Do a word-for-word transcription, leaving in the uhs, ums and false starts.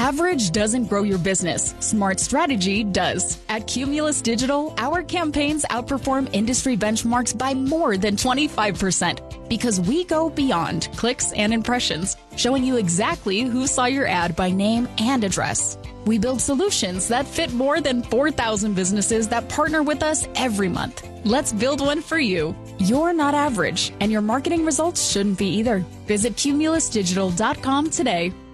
Average doesn't grow your business. Smart strategy does. At Cumulus Digital, our campaigns outperform industry benchmarks by more than twenty-five percent because we go beyond clicks and impressions, showing you exactly who saw your ad by name and address. We build solutions that fit more than four thousand businesses that partner with us every month. Let's build one for you. You're not average, and your marketing results shouldn't be either. Visit cumulus digital dot com today.